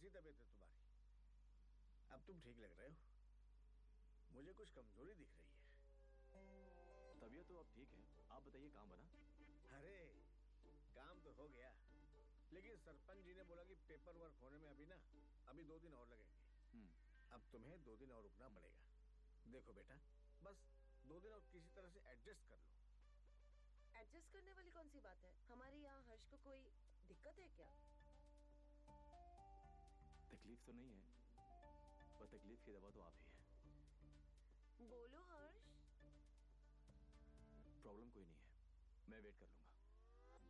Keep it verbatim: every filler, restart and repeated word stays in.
कैसी तबीयत है तुम्हारी? अब तुम ठीक लग रहे हो। मुझे कुछ कमजोरी दिख रही है। तबीयत तो अब ठीक है। आप बताइए काम बना? अरे काम तो हो गया, लेकिन सरपंच जी ने बोला कि पेपर वर्क होने में अभी ना अभी दो दिन और लगेंगे। हम्म। अब तुम्हें दो दिन और रुकना पड़ेगा। देखो बेटा, बस दो दिन और किसी तरह से एडजस्ट कर लो। एडजस्ट करने वाली कौन सी बात है? हमारे यहाँ हर्ष को कोई दिक्कत है क्या? तकलीफ तो नहीं है, पर तकलीफ की दवा तो आप ही है। बोलो हर्ष। प्रॉब्लम कोई नहीं है, मैं वेट कर लूंगा।